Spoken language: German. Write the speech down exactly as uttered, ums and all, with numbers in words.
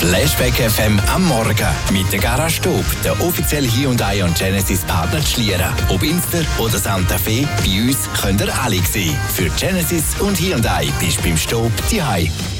Flashback F M am Morgen mit der Garage Stub, der offizielle Hyundai und Genesis Partner zu Schlieren. Ob Inster oder Santa Fe, bei uns könnt ihr alle sehen. Für Genesis und Hyundai bist du beim Stub zu Hause.